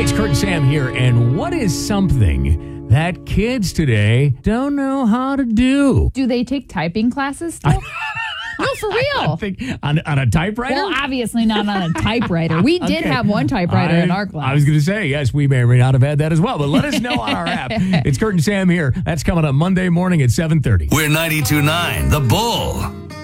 It's Kurt and Sam here, and what is something that kids today don't know how to do? Do they take typing classes still? No, for real. I think on a typewriter? Well, obviously not on a typewriter. We did have one typewriter in our class. I was going to say, yes, we may or may not have had that as well, but let us know on our app. It's Kurt and Sam here. That's coming up Monday morning at 7:30. We're 92.9 The Bull.